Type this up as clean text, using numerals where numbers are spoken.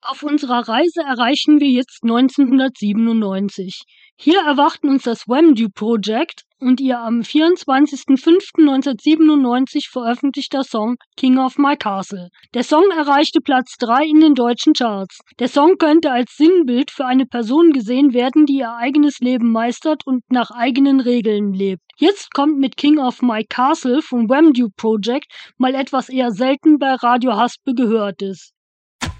Auf unserer Reise erreichen wir jetzt 1997. Hier erwarten uns das Wham-Do Project und ihr am 24.05.1997 veröffentlichter Song King of My Castle. Der Song erreichte Platz 3 in den deutschen Charts. Der Song könnte als Sinnbild für eine Person gesehen werden, die ihr eigenes Leben meistert und nach eigenen Regeln lebt. Jetzt kommt mit King of My Castle vom Wham-Do Project mal etwas eher selten bei Radio Haspe Gehörtes.